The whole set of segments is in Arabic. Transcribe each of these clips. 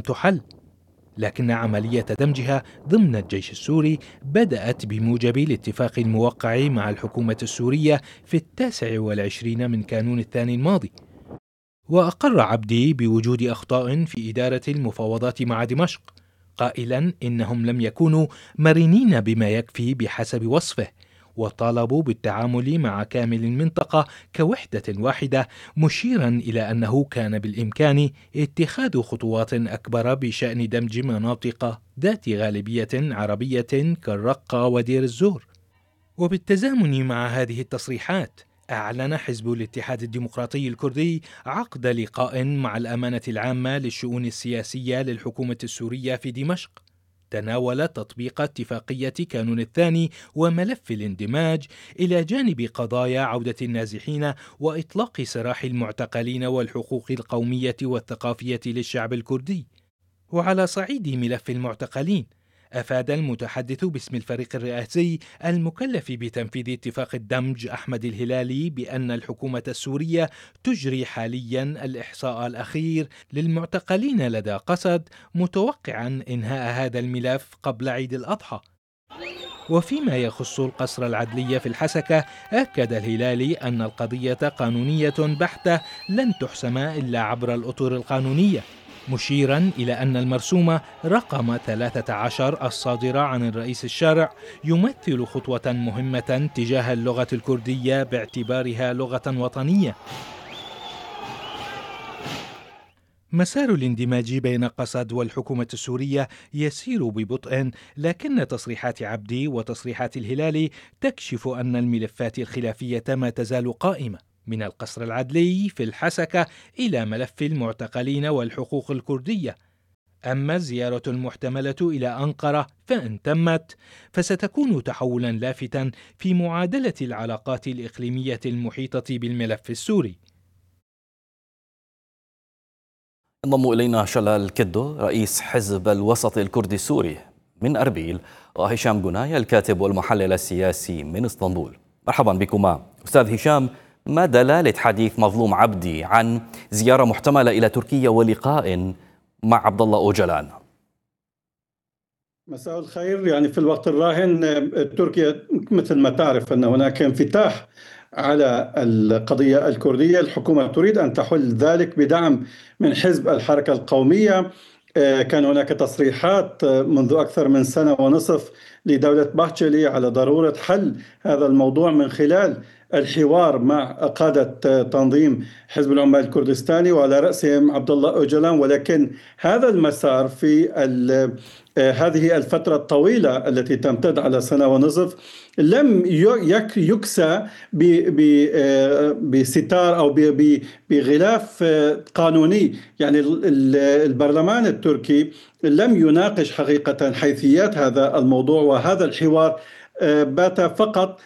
تحل، لكن عملية دمجها ضمن الجيش السوري بدأت بموجب الاتفاق الموقع مع الحكومة السورية في 29 من كانون الثاني الماضي. وأقر عبدي بوجود أخطاء في إدارة المفاوضات مع دمشق، قائلا إنهم لم يكونوا مرنين بما يكفي بحسب وصفه، وطالبوا بالتعامل مع كامل المنطقة كوحدة واحدة، مشيرا إلى أنه كان بالإمكان اتخاذ خطوات أكبر بشأن دمج مناطق ذات غالبية عربية كالرقة ودير الزور. وبالتزامن مع هذه التصريحات، أعلن حزب الاتحاد الديمقراطي الكردي عقد لقاء مع الأمانة العامة للشؤون السياسية للحكومة السورية في دمشق، تناول تطبيق اتفاقية كانون الثاني وملف الاندماج، إلى جانب قضايا عودة النازحين وإطلاق سراح المعتقلين والحقوق القومية والثقافية للشعب الكردي. وعلى صعيد ملف المعتقلين، أفاد المتحدث باسم الفريق الرئاسي المكلف بتنفيذ اتفاق الدمج أحمد الهلالي بأن الحكومة السورية تجري حاليا الإحصاء الأخير للمعتقلين لدى قسد، متوقعا إنهاء هذا الملف قبل عيد الأضحى. وفيما يخص القصر العدلي في الحسكة، أكد الهلالي أن القضية قانونية بحتة لن تحسم إلا عبر الأطر القانونية، مشيرا إلى أن المرسوم رقم 13 الصادر عن الرئيس الشارع يمثل خطوة مهمة تجاه اللغة الكردية باعتبارها لغة وطنية. مسار الاندماج بين قسد والحكومة السورية يسير ببطء، لكن تصريحات عبدي وتصريحات الهلالي تكشف أن الملفات الخلافية ما تزال قائمة، من القصر العدلي في الحسكة إلى ملف المعتقلين والحقوق الكردية. أما الزيارة المحتملة إلى أنقرة فإن تمت فستكون تحولا لافتا في معادلة العلاقات الإقليمية المحيطة بالملف السوري. انضم إلينا شلال كدو رئيس حزب الوسط الكردي السوري من أربيل، وهشام جناي الكاتب والمحلل السياسي من اسطنبول. مرحبا بكما. أستاذ هشام، ما دلالة حديث مظلوم عبدي عن زيارة محتملة إلى تركيا ولقاء مع عبد الله أوجلان؟ مساء الخير. يعني في الوقت الراهن تركيا مثل ما تعرف أن هناك انفتاح على القضية الكردية. الحكومة تريد أن تحل ذلك بدعم من حزب الحركة القومية. كان هناك تصريحات منذ أكثر من سنة ونصف لدولة باهتشلي على ضرورة حل هذا الموضوع من خلال الحوار مع قادة تنظيم حزب العمال الكردستاني وعلى رأسهم عبد الله أوجلان، ولكن هذا المسار في هذه الفترة الطويلة التي تمتد على سنة ونصف لم يكسى بستار أو بغلاف قانوني. يعني البرلمان التركي لم يناقش حقيقة حيثيات هذا الموضوع، وهذا الحوار بات فقط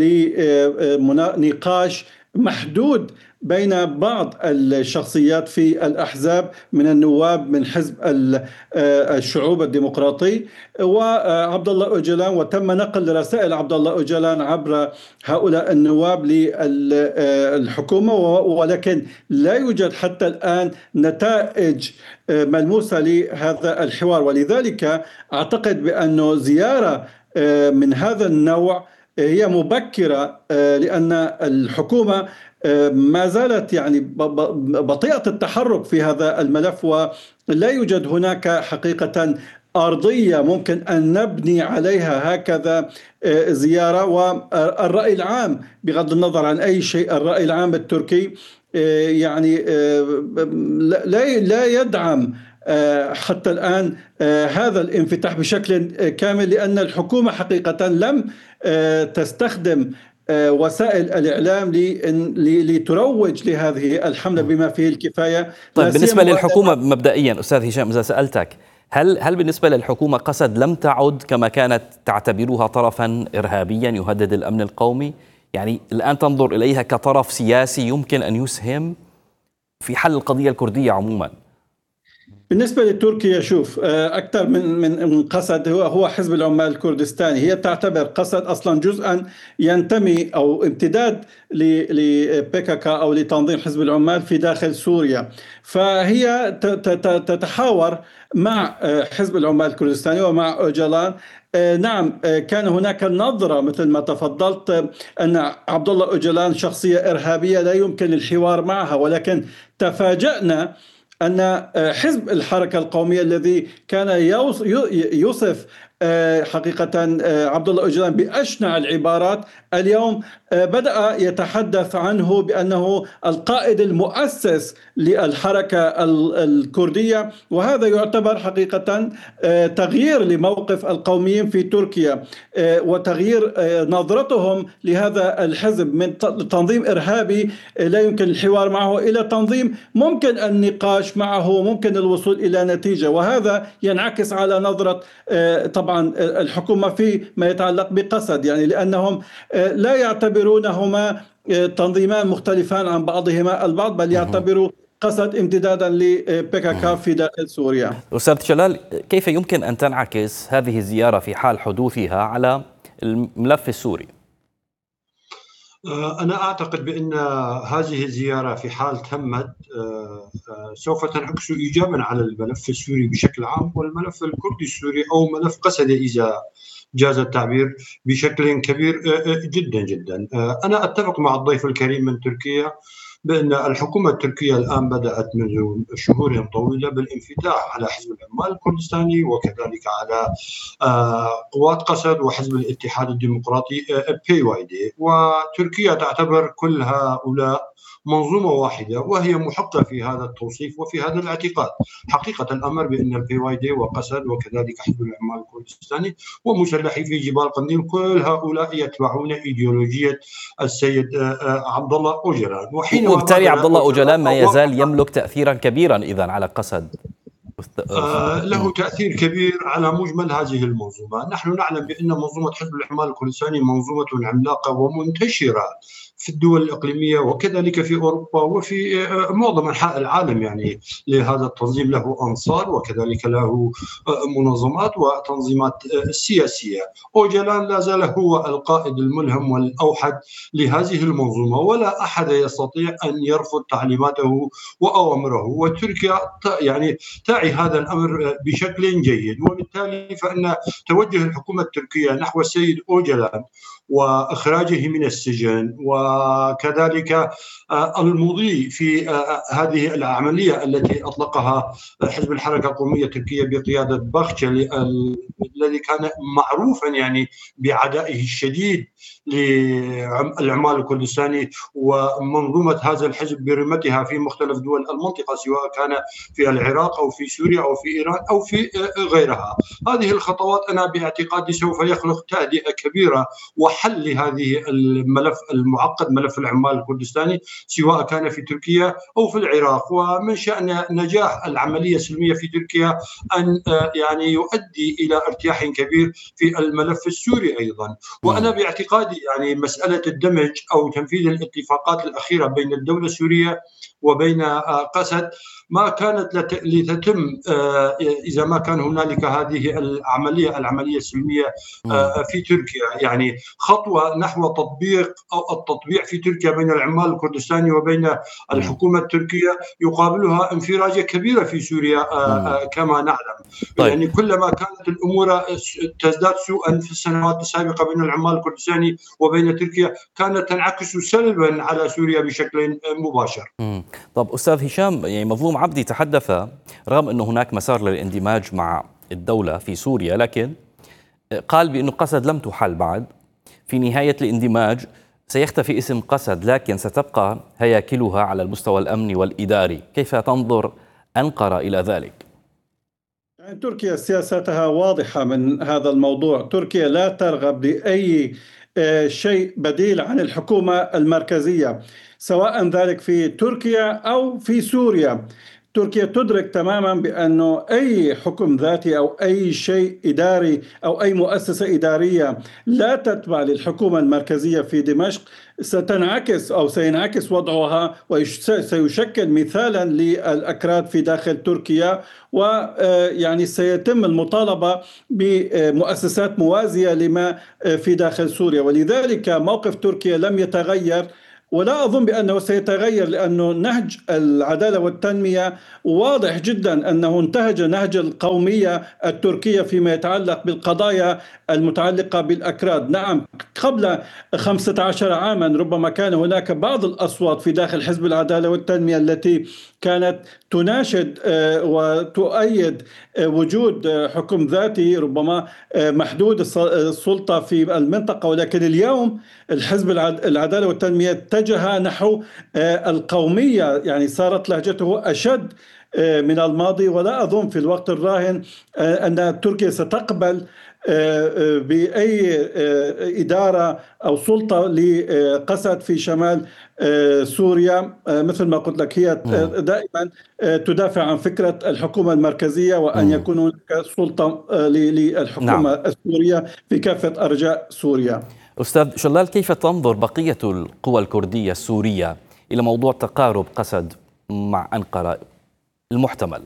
لنقاش محدود بين بعض الشخصيات في الأحزاب من النواب من حزب الشعوب الديمقراطي وعبد الله أوجلان، وتم نقل رسائل عبد الله أوجلان عبر هؤلاء النواب للحكومة، ولكن لا يوجد حتى الآن نتائج ملموسة لهذا الحوار. ولذلك أعتقد بأنه زيارة من هذا النوع هي مبكرة، لأن الحكومة ما زالت يعني بطيئة التحرك في هذا الملف، ولا يوجد هناك حقيقة أرضية ممكن أن نبني عليها هكذا زيارة. والرأي العام بغض النظر عن أي شيء، الرأي العام التركي يعني لا يدعم حتى الآن هذا الانفتاح بشكل كامل، لأن الحكومة حقيقة لم تستخدم وسائل الإعلام لتروج لهذه الحملة بما فيه الكفاية. طيب، بالنسبة للحكومة مبدئيا أستاذ هشام، إذا سألتك هل بالنسبة للحكومة قسد لم تعد كما كانت تعتبرها طرفا إرهابيا يهدد الأمن القومي؟ يعني الآن تنظر إليها كطرف سياسي يمكن أن يسهم في حل القضية الكردية عموما؟ بالنسبة لتركيا شوف، أكثر من قسد هو حزب العمال الكردستاني. هي تعتبر قسد أصلا جزءا ينتمي أو امتداد لبيكاكا أو لتنظيم حزب العمال في داخل سوريا. فهي تتحاور مع حزب العمال الكردستاني ومع أوجلان. نعم، كان هناك نظرة مثل ما تفضلت أن عبد الله أوجلان شخصية إرهابية لا يمكن الحوار معها، ولكن تفاجأنا أن حزب الحركة القومية الذي كان يوصف حقيقة عبد الله أوجلان بأشنع العبارات، اليوم بدأ يتحدث عنه بأنه القائد المؤسس للحركة الكردية، وهذا يعتبر حقيقة تغيير لموقف القوميين في تركيا، وتغيير نظرتهم لهذا الحزب من تنظيم إرهابي لا يمكن الحوار معه إلى تنظيم ممكن النقاش معه، ممكن الوصول إلى نتيجة. وهذا ينعكس على نظرة طبعا الحكومة فيما يتعلق بقسد، يعني لأنهم لا يعتبرونهما تنظيمان مختلفان عن بعضهما البعض، بل يعتبروا قسد امتدادا لبيكاكا في داخل سوريا. أستاذ جلال، كيف يمكن أن تنعكس هذه الزيارة في حال حدوثها على الملف السوري؟ أنا أعتقد بأن هذه الزيارة في حال تمت سوف تنعكس إيجابا على الملف السوري بشكل عام، والملف الكردي السوري أو ملف قسد إذا جاز التعبير بشكل كبير جدا جدا. أنا أتفق مع الضيف الكريم من تركيا بأن الحكومة التركية الآن بدأت منذ شهور طويلة بالانفتاح على حزب العمال الكردستاني وكذلك على قوات قسد وحزب الاتحاد الديمقراطي PYD، وتركيا تعتبر كل هؤلاء منظومة واحدة، وهي محقة في هذا التوصيف وفي هذا الاعتقاد. حقيقة الأمر بأن PYD وقسد وكذلك حزب العمال الكردستاني ومسلحي في جبال قنديل كل هؤلاء يتبعون إيديولوجية السيد عبد الله أوجلان، وبالتالي عبد الله أوجلان ما يزال يملك تأثيرا كبيرا إذا على قسد. له تأثير كبير على مجمل هذه المنظومة. نحن نعلم بأن منظومة حزب العمال الكردستاني منظومة عملاقة ومنتشرة في الدول الإقليمية وكذلك في أوروبا وفي معظم أنحاء العالم. يعني لهذا التنظيم له أنصار وكذلك له منظمات وتنظيمات سياسية. أوجلان لا زال هو القائد الملهم والأوحد لهذه المنظومة، ولا أحد يستطيع أن يرفض تعليماته وأوامره، وتركيا يعني تعي هذا الأمر بشكل جيد. وبالتالي فإن توجه الحكومة التركية نحو السيد أوجلان وإخراجه من السجن وكذلك المضي في هذه العملية التي أطلقها حزب الحركة القومية التركية بقيادة باختشلي الذي كان معروفا يعني بعدائه الشديد للعمال الكردستاني ومنظومة هذا الحزب برمتها في مختلف دول المنطقة، سواء كان في العراق أو في سوريا أو في إيران أو في غيرها. هذه الخطوات أنا باعتقادي سوف يخلق تهدئة كبيرة وحل لهذه الملف المعقد، ملف العمال الكردستاني، سواء كان في تركيا أو في العراق. ومن شأن نجاح العملية السلمية في تركيا أن يعني يؤدي إلى ارتياح كبير في الملف السوري أيضا. وأنا باعتقادي يعني مسألة الدمج أو تنفيذ الاتفاقات الأخيرة بين الدولة السورية وبين قسد ما كانت لتتم إذا ما كان هنالك هذه العملية السلمية في تركيا. يعني خطوة نحو تطبيق أو التطبيع في تركيا بين العمال الكردستاني وبين الحكومة التركية يقابلها انفراجة كبيرة في سوريا كما نعلم. طيب. يعني كلما كانت الأمور تزداد سوءا في السنوات السابقة بين العمال الكردستاني وبين تركيا كانت تنعكس سلبا على سوريا بشكل مباشر. طب أستاذ هشام، يعني مظلوم عبدي تحدث رغم أنه هناك مسار للاندماج مع الدولة في سوريا، لكن قال بأنه قسد لم تحل بعد. في نهاية الاندماج سيختفي اسم قسد، لكن ستبقى هياكلها على المستوى الأمني والإداري. كيف تنظر أنقرة إلى ذلك؟ يعني تركيا سياستها واضحة من هذا الموضوع. تركيا لا ترغب بأي شيء بديل عن الحكومة المركزية، سواء ذلك في تركيا أو في سوريا. تركيا تدرك تماما بأنه أي حكم ذاتي أو أي شيء إداري أو أي مؤسسة إدارية لا تتبع للحكومة المركزية في دمشق ستنعكس أو سينعكس وضعها وسيشكل مثالا للأكراد في داخل تركيا، ويعني سيتم المطالبة بمؤسسات موازية لما في داخل سوريا. ولذلك موقف تركيا لم يتغير، ولا أظن بأنه سيتغير، لأنه نهج العدالة والتنمية واضح جدا أنه انتهج نهج القومية التركية فيما يتعلق بالقضايا المتعلقة بالأكراد. نعم، قبل 15 عاما ربما كان هناك بعض الأصوات في داخل حزب العدالة والتنمية التي كانت تناشد وتؤيد وجود حكم ذاتي ربما محدود السلطة في المنطقة، ولكن اليوم الحزب العدالة والتنمية اتجه نحو القومية، يعني صارت لهجته أشد من الماضي. ولا أظن في الوقت الراهن أن تركيا ستقبل بأي إدارة أو سلطة لقسد في شمال سوريا. مثل ما قلت لك، هي دائما تدافع عن فكرة الحكومة المركزية وأن يكون هناك سلطة للحكومة السورية في كافة أرجاء سوريا. أستاذ شلال، كيف تنظر بقية القوى الكردية السورية إلى موضوع تقارب قسد مع أنقرة المحتمل؟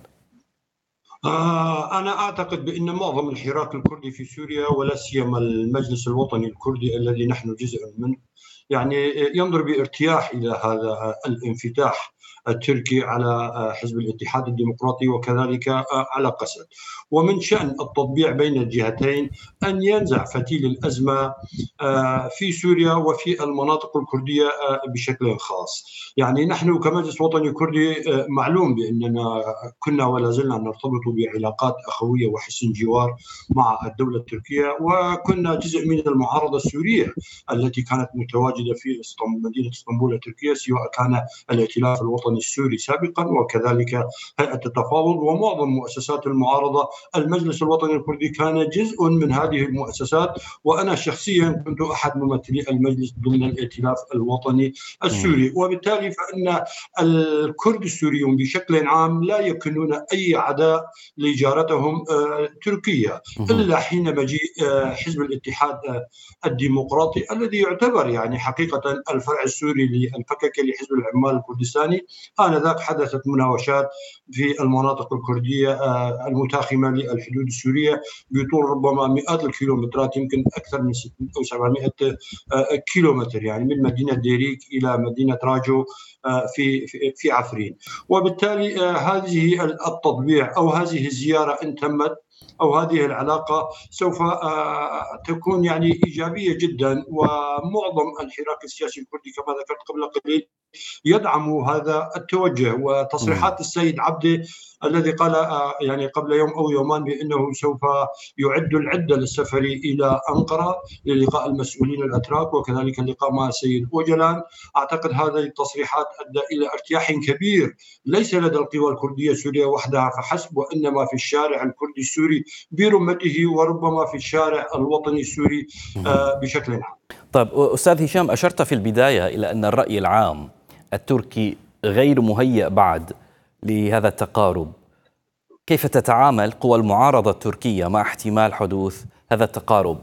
أنا أعتقد بأن معظم الحراك الكردي في سوريا، ولا سيما المجلس الوطني الكردي الذي نحن جزء منه، يعني ينظر بارتياح إلى هذا الانفتاح التركي على حزب الاتحاد الديمقراطي وكذلك على قسد. ومن شأن التطبيع بين الجهتين أن ينزع فتيل الأزمة في سوريا وفي المناطق الكردية بشكل خاص. يعني نحن كمجلس وطني كردي معلوم بأننا كنا ولا زلنا نرتبط بعلاقات أخوية وحسن جوار مع الدولة التركية، وكنا جزء من المعارضة السورية التي كانت متواجدة في مدينة اسطنبول التركية، سواء كان الائتلاف الوطني السوري سابقا وكذلك هيئة التفاوض ومعظم مؤسسات المعارضة. المجلس الوطني الكردي كان جزء من هذه المؤسسات، وأنا شخصيا كنت أحد ممثلي المجلس ضمن الائتلاف الوطني السوري. وبالتالي فإن الكرد السوريون بشكل عام لا يكونون أي عداء لجارتهم تركيا، إلا حين مجيء حزب الاتحاد الديمقراطي الذي يعتبر يعني حقيقة الفرع السوري للفككة لحزب العمال الكردستاني. آنذاك حدثت مناوشات في المناطق الكردية المتاخمة للحدود السورية بطول ربما مئات الكيلومترات، يمكن أكثر من 600 أو 700 كيلومتر، يعني من مدينة ديريك إلى مدينة راجو في عفرين. وبالتالي هذه التطبيع أو هذه الزيارة إن تمت أو هذه العلاقة سوف تكون يعني إيجابية جدا. ومعظم الحراك السياسي الكردي كما ذكرت قبل قليل يدعم هذا التوجه. وتصريحات السيد عبده الذي قال يعني قبل يوم أو يومان بأنه سوف يعد العدة للسفر إلى أنقرة للقاء المسؤولين الأتراك وكذلك اللقاء مع السيد أوجلان، أعتقد هذه التصريحات أدى إلى ارتياح كبير ليس لدى القوى الكردية السورية وحدها فحسب، وإنما في الشارع الكردي السوري برمته وربما في الشارع الوطني السوري بشكل عام. طيب أستاذ هشام، أشرت في البداية إلى أن الرأي العام التركي غير مهيأ بعد لهذا التقارب. كيف تتعامل قوى المعارضة التركية مع احتمال حدوث هذا التقارب؟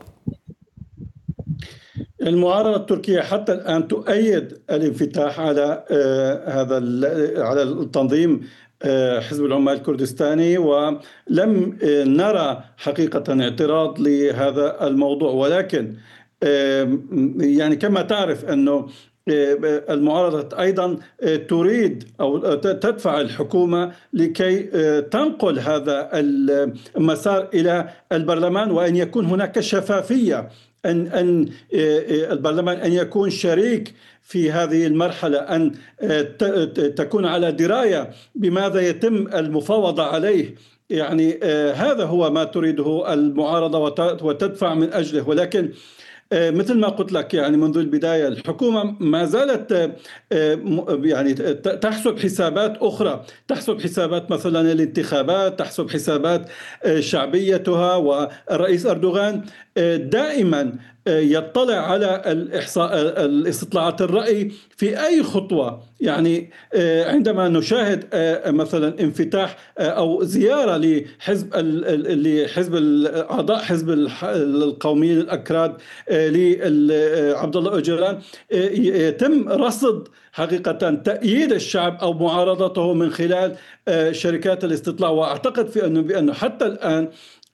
المعارضة التركية حتى الآن تؤيد الانفتاح على على التنظيم حزب العمال الكردستاني، ولم نرى حقيقة اعتراض لهذا الموضوع. ولكن يعني كما تعرف أنه المعارضة أيضا تريد أو تدفع الحكومة لكي تنقل هذا المسار إلى البرلمان، وأن يكون هناك شفافية، أن البرلمان أن يكون شريك في هذه المرحلة، أن تكون على دراية بماذا يتم المفاوضة عليه. يعني هذا هو ما تريده المعارضة وتدفع من أجله. ولكن مثل ما قلت لك يعني منذ البداية الحكومة ما زالت يعني تحسب حسابات أخرى، تحسب حسابات مثلا الانتخابات، تحسب حسابات شعبيتها. والرئيس أردوغان دائما يطلع على الاستطلاعات الرأي في أي خطوة. يعني عندما نشاهد مثلا انفتاح أو زيارة لحزب أعضاء حزب القوميين الأكراد لعبد الله أوجلان، يتم رصد حقيقة تأييد الشعب أو معارضته من خلال شركات الاستطلاع. وأعتقد بأنه حتى الآن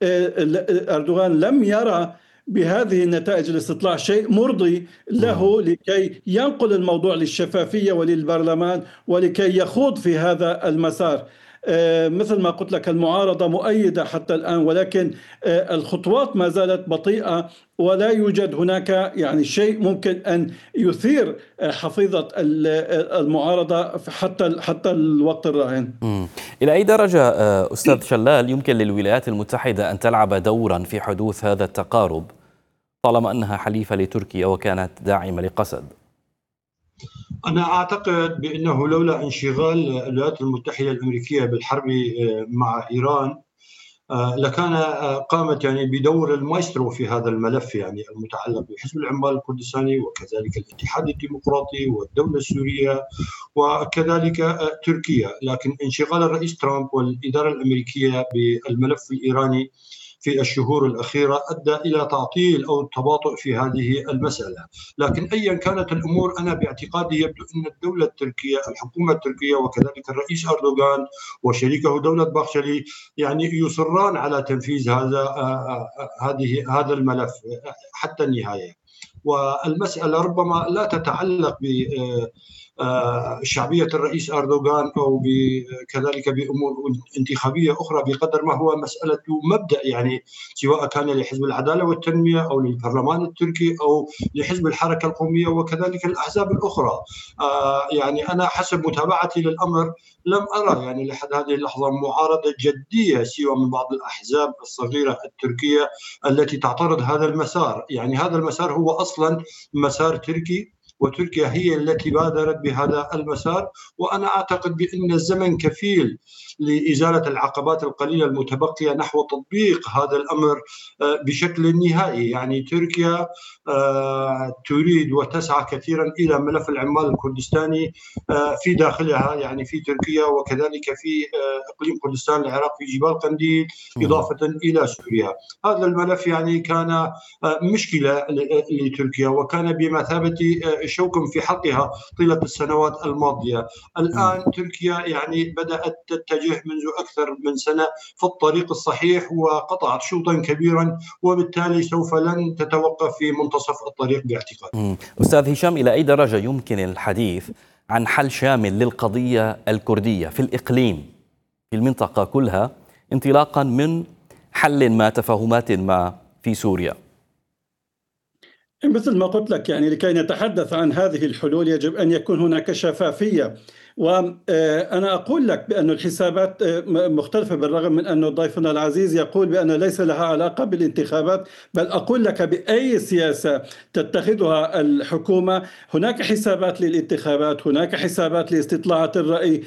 أردوغان لم يرى بهذه النتائج الاستطلاع شيء مرضي له لكي ينقل الموضوع للشفافية وللبرلمان ولكي يخوض في هذا المسار. مثل ما قلت لك المعارضة مؤيدة حتى الآن، ولكن الخطوات ما زالت بطيئة، ولا يوجد هناك يعني شيء ممكن أن يثير حفيظة المعارضة حتى الوقت الراهن. إلى أي درجة أستاذ شلال يمكن للولايات المتحدة أن تلعب دورا في حدوث هذا التقارب طالما أنها حليفة لتركيا وكانت داعمة لقسد؟ أنا أعتقد بأنه لولا انشغال الولايات المتحدة الأمريكية بالحرب مع إيران لكان قامت يعني بدور المايسترو في هذا الملف، يعني المتعلق بحزب العمال الكردستاني وكذلك الاتحاد الديمقراطي والدولة السورية وكذلك تركيا. لكن انشغال الرئيس ترامب والإدارة الأمريكية بالملف الإيراني في الشهور الأخيرة أدى إلى تعطيل أو التباطؤ في هذه المسألة. لكن أيا كانت الأمور، أنا باعتقادي يبدو أن الدولة التركية، الحكومة التركية وكذلك الرئيس أردوغان وشريكه دولة باخشلي يعني يصران على تنفيذ هذا الملف حتى النهاية. والمسألة ربما لا تتعلق ب شعبية الرئيس أردوغان أو كذلك بأمور انتخابية أخرى بقدر ما هو مسألة مبدأ، يعني سواء كان لحزب العدالة والتنمية أو للبرلمان التركي أو لحزب الحركة القومية وكذلك الأحزاب الأخرى. يعني أنا حسب متابعتي للأمر لم أرى يعني لحد هذه اللحظة معارضة جدية سوى من بعض الأحزاب الصغيرة التركية التي تعترض هذا المسار. يعني هذا المسار هو أصلا مسار تركي، وتركيا هي التي بادرت بهذا المسار. وأنا أعتقد بأن الزمن كفيل لإزالة العقبات القليلة المتبقية نحو تطبيق هذا الأمر بشكل نهائي. يعني تركيا تريد وتسعى كثيرا إلى ملف العمال الكردستاني في داخلها، يعني في تركيا وكذلك في إقليم كردستان العراق في جبال قنديل إضافة إلى سوريا. هذا الملف يعني كان مشكلة لتركيا وكان بمثابة شوك في حلقها طيلة السنوات الماضية. الآن تركيا يعني بدأت تتجه منذ أكثر من سنة في الطريق الصحيح وقطعت شوطا كبيرا، وبالتالي سوف لن تتوقف في منتصف الطريق باعتقاد. أستاذ هشام، إلى أي درجة يمكن الحديث عن حل شامل للقضية الكردية في الإقليم في المنطقة كلها انطلاقا من حل ما تفاهمات ما في سوريا؟ مثل ما قلت لك، يعني لكي نتحدث عن هذه الحلول يجب أن يكون هناك شفافية. وأنا أقول لك بأن الحسابات مختلفة، بالرغم من أن ضيفنا العزيز يقول بأن ليس لها علاقة بالانتخابات، بل أقول لك بأي سياسة تتخذها الحكومة هناك حسابات للانتخابات، هناك حسابات لاستطلاعات الرأي،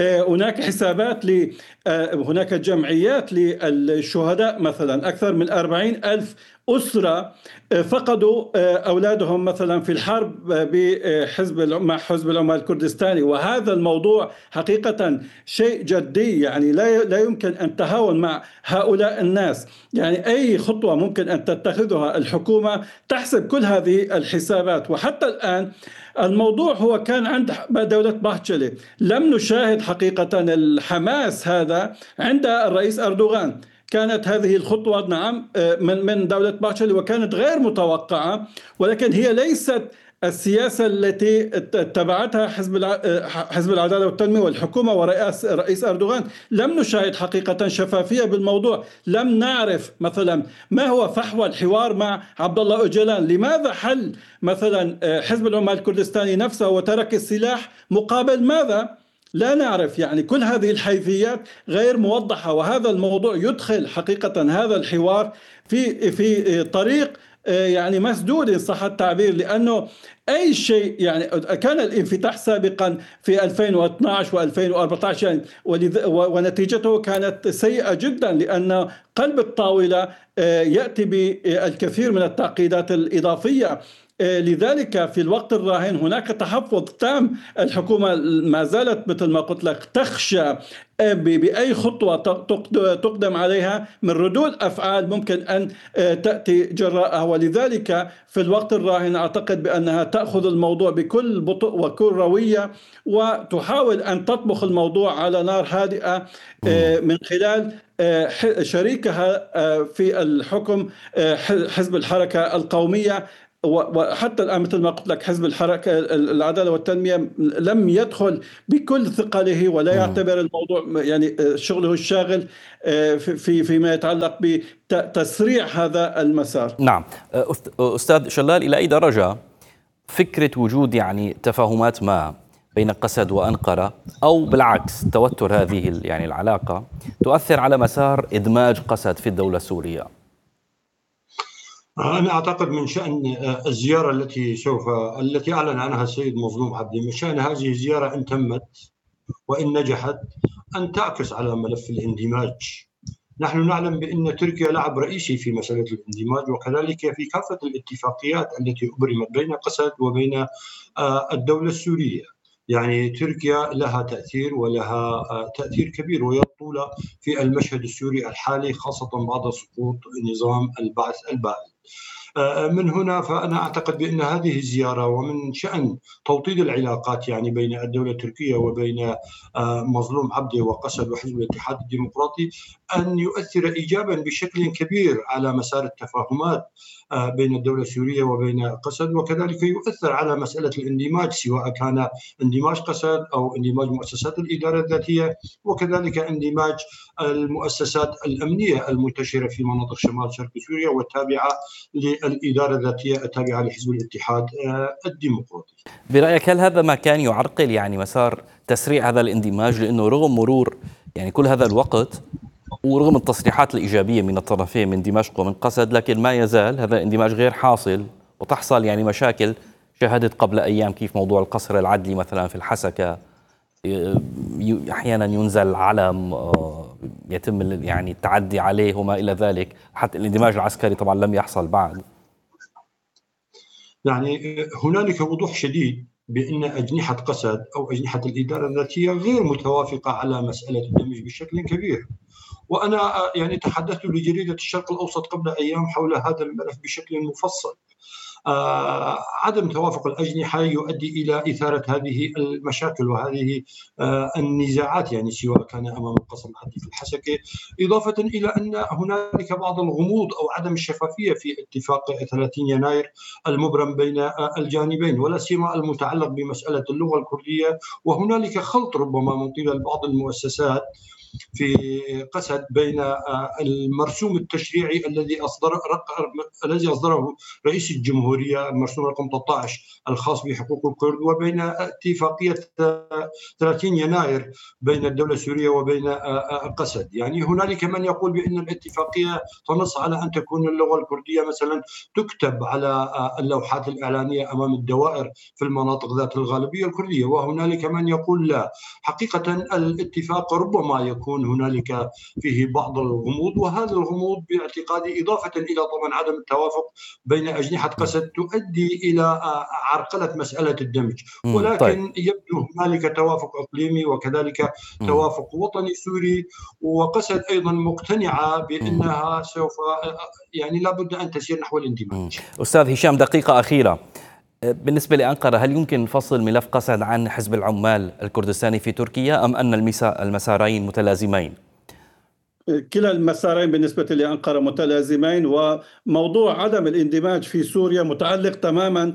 هناك جمعيات للشهداء. مثلا أكثر من 40,000 أسرة فقدوا أولادهم مثلا في الحرب مع حزب العمال الكردستاني، وهذا الموضوع حقيقة شيء جدي. يعني لا يمكن أن تهاون مع هؤلاء الناس. يعني أي خطوة ممكن أن تتخذها الحكومة تحسب كل هذه الحسابات. وحتى الآن الموضوع هو كان عند دولة باخشلي، لم نشاهد حقيقة الحماس هذا عند الرئيس أردوغان. كانت هذه الخطوة نعم من دولة باخشلي وكانت غير متوقعة، ولكن هي ليست السياسة التي اتبعتها حزب العدالة والتنمية والحكومة ورئيس أردوغان. لم نشاهد حقيقة شفافية بالموضوع. لم نعرف مثلا ما هو فحوى الحوار مع عبد الله أوجلان. لماذا حل مثلا حزب العمال الكردستاني نفسه وترك السلاح مقابل ماذا؟ لا نعرف. يعني كل هذه الحيثيات غير موضحة، وهذا الموضوع يدخل حقيقة هذا الحوار في طريق يعني مسدود إن صح التعبير، لأنه أي شيء. يعني كان الانفتاح سابقا في 2012 و2014 يعني ونتيجته كانت سيئة جدا، لأن قلب الطاولة يأتي بالكثير من التعقيدات الإضافية. لذلك في الوقت الراهن هناك تحفظ تام. الحكومة ما زالت مثل ما قلت لك تخشى بأي خطوة تقدم عليها من ردود أفعال ممكن أن تأتي جراءها، ولذلك في الوقت الراهن أعتقد بأنها تأخذ الموضوع بكل بطء وكل روية، وتحاول أن تطبخ الموضوع على نار هادئة من خلال شريكها في الحكم حزب الحركة القومية. وحتى الآن مثل ما قلت لك حزب الحركة العدالة والتنمية لم يدخل بكل ثقله ولا يعتبر الموضوع يعني شغله الشاغل فيما يتعلق بتسريع هذا المسار. نعم أستاذ شلال، إلى أي درجة فكرة وجود يعني تفاهمات ما بين قسد وأنقرة أو بالعكس توتر هذه يعني العلاقة تؤثر على مسار إدماج قسد في الدولة السورية؟ أنا أعتقد من شأن الزيارة التي أعلن عنها السيد مظلوم عبدي، من شأن هذه الزيارة إن تمت وإن نجحت أن تعكس على ملف الاندماج. نحن نعلم بأن تركيا لعب رئيسي في مسألة الاندماج، وكذلك في كافة الاتفاقيات التي أبرمت بين قسد وبين الدولة السورية. يعني تركيا لها تأثير ولها تأثير كبير ويطول في المشهد السوري الحالي، خاصة بعد سقوط نظام البعث البائد. من هنا فأنا أعتقد بأن هذه الزيارة ومن شأن توطيد العلاقات يعني بين الدولة التركية وبين مظلوم عبدي وقسد وحزب الاتحاد الديمقراطي أن يؤثر إيجابا بشكل كبير على مسار التفاهمات بين الدولة السورية وبين قسد، وكذلك يؤثر على مسألة الاندماج سواء كان اندماج قسد أو اندماج مؤسسات الإدارة الذاتية، وكذلك اندماج المؤسسات الأمنية المنتشرة في مناطق شمال شرق سوريا والتابعة للإدارة الذاتية التابعة لحزب الاتحاد الديمقراطي. برأيك هل هذا ما كان يعرقل يعني مسار تسريع هذا الاندماج؟ لأنه رغم مرور يعني كل هذا الوقت ورغم التصريحات الإيجابية من الطرفين من دمشق ومن قسد، لكن ما يزال هذا الاندماج غير حاصل وتحصل يعني مشاكل. شاهدت قبل أيام كيف موضوع القصر العدلي مثلا في الحسكة أحيانا ينزل علم يتم يعني التعدي عليه وما إلى ذلك، حتى الاندماج العسكري طبعا لم يحصل بعد. يعني هنالك وضوح شديد بأن أجنحة قسد أو أجنحة الإدارة الذاتية غير متوافقة على مسألة الدمج بشكل كبير. وأنا يعني تحدثت لجريدة الشرق الأوسط قبل أيام حول هذا الملف بشكل مفصل. عدم توافق الأجنحة يؤدي إلى إثارة هذه المشاكل وهذه النزاعات، يعني سواء كان أمام القصر العدلي في الحسكة، إضافة إلى أن هنالك بعض الغموض أو عدم الشفافية في اتفاق 30 يناير المبرم بين الجانبين، ولا سيما المتعلق بمسألة اللغة الكردية. وهنالك خلط ربما من قبل بعض المؤسسات في قسد بين المرسوم التشريعي الذي أصدره رئيس الجمهورية، المرسوم رقم 13 الخاص بحقوق الكرد، وبين اتفاقية 30 يناير بين الدولة السورية وبين قسد. يعني هنالك من يقول بأن الاتفاقية تنص على أن تكون اللغة الكردية مثلا تكتب على اللوحات الإعلانية أمام الدوائر في المناطق ذات الغالبية الكردية، وهنالك من يقول لا. حقيقة الاتفاق ربما يكون هنالك فيه بعض الغموض، وهذا الغموض باعتقادي إضافة إلى طبعا عدم التوافق بين أجنحة قسد تؤدي إلى عرقلة مسألة الدمج. ولكن طيب. يبدو هنالك توافق إقليمي وكذلك توافق وطني سوري، وقسد أيضا مقتنعة بأنها سوف يعني لابد أن تسير نحو الاندماج. أستاذ هشام، دقيقة أخيرة بالنسبة لأنقرة، هل يمكن فصل ملف قسد عن حزب العمال الكردستاني في تركيا أم أن المسارين متلازمين؟ كلا المسارين بالنسبة لأنقرة متلازمين، وموضوع عدم الاندماج في سوريا متعلق تماما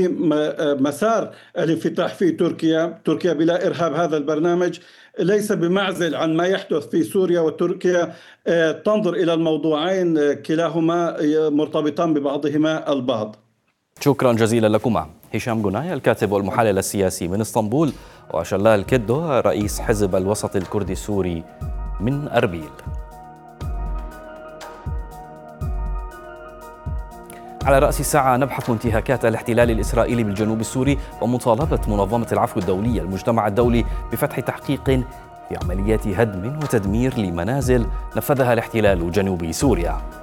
بمسار الانفتاح في تركيا. تركيا بلا إرهاب هذا البرنامج ليس بمعزل عن ما يحدث في سوريا، وتركيا تنظر إلى الموضوعين كلاهما مرتبطان ببعضهما البعض. شكرا جزيلا لكما هشام جناي الكاتب والمحلل السياسي من اسطنبول، وشلال كدو رئيس حزب الوسط الكردي السوري من أربيل. على رأس الساعة نبحث انتهاكات الاحتلال الإسرائيلي بالجنوب السوري ومطالبة منظمة العفو الدولية المجتمع الدولي بفتح تحقيق في عمليات هدم وتدمير لمنازل نفذها الاحتلال جنوب سوريا.